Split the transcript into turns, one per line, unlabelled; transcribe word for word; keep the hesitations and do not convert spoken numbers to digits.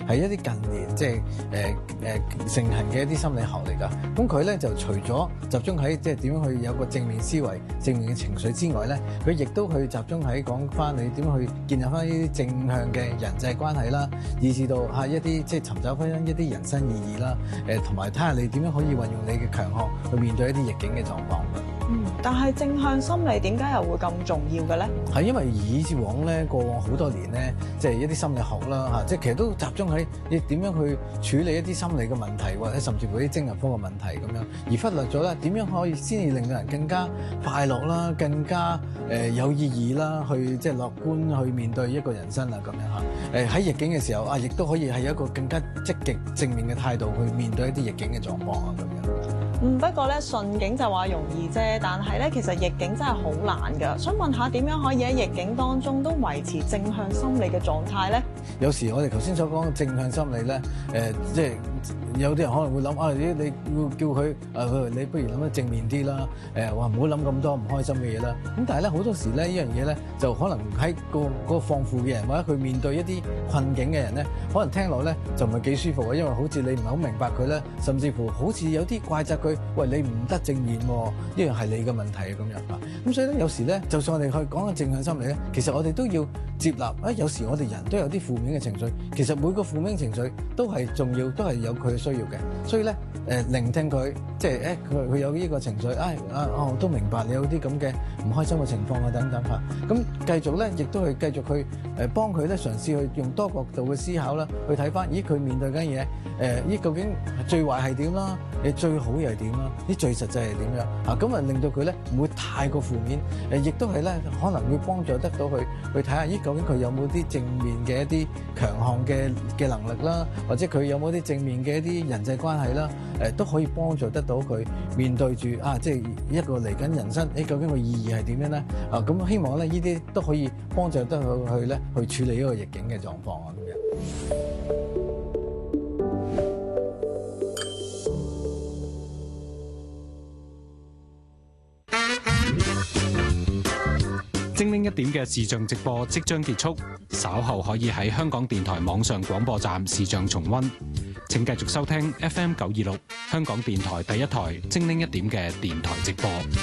係一啲近年即係誒誒盛行嘅一啲心理學嚟㗎。咁佢咧就除咗集中喺即係點樣去有個正面思維、正面嘅情緒之外咧，佢亦都去集中喺講翻你點樣去建立翻呢啲正向嘅人際關係啦，以至到係一啲即係尋找翻一啲人生意義啦。誒同埋睇下你點樣可以運用你嘅強項去面對一啲逆境嘅狀況㗎。
嗯，但係正向心理點解又會咁重要嘅咧？
係因為以往咧過往好多年咧，即係一啲心理學啦嚇，即係其實都集中喺你點樣去處理一啲心理嘅問題，或者甚至乎啲精神科嘅問題咁樣，而忽略咗咧點樣可以先至令到人更加快樂啦，更加誒有意義啦，去即係樂觀去面對一個人生啊咁樣嚇。誒喺逆境嘅時候啊，亦都可以係一個更加積極正面嘅態度去面對一啲逆境嘅狀況啊咁樣。
嗯，不過咧順境就話容易啫，但係咧其實逆境真係好難㗎。想問下點樣可以喺逆境當中都維持正向心理嘅狀態咧？
有時我哋頭先所講嘅正向心理咧，誒、呃、即係有啲人可能會諗啊，你你要叫佢誒，你不如諗得正面啲啦，誒話唔好諗咁多唔開心嘅嘢啦。咁但係咧好多時咧呢樣嘢咧就可能喺個個放負嘅人或者佢面對一啲困境嘅人咧，可能聽落咧就唔係幾舒服啊，因為好似你唔係好明白佢咧，甚至乎好似有啲怪責佢。喂，你唔得正面喎，呢樣係你嘅問題啊咁樣啊。咁所以咧，有時咧，就算我哋去講緊正向心理咧，其實我哋都要接納啊。有時我哋人都有啲負面嘅情緒，其實每個負面情緒都係重要，都係有佢嘅需要嘅。所以咧，誒、呃、聆聽佢，即係誒佢佢有呢個情緒，唉啊哦，都明白你有啲咁嘅唔開心嘅情況啊等等嚇。咁繼續咧，亦都係繼續去誒幫佢咧嘗試去用多角度嘅思考啦，去睇翻，咦佢面對緊嘢誒，咦究竟最壞係點啦？你最好又係點啦？啲最實際係點樣啊？咁啊令到佢咧唔會太過負面，誒亦都係咧可能會幫助得到佢去睇下，咦究竟佢有冇啲正面嘅一啲強項嘅嘅能力啦，或者佢有冇啲正面嘅一啲人際關係啦，誒都可以幫助得到佢面對住啊，即係一個嚟緊人生，誒究竟個意義係點樣咧？啊咁希望咧呢啲都可以幫助得佢去咧去處理呢個逆境嘅狀況啊咁樣。
精靈一點嘅視像直播即將結束，稍後可以喺香港電台網上廣播站視像重溫。請繼續收聽 F M 九二六香港電台第一台精靈一點嘅電台直播。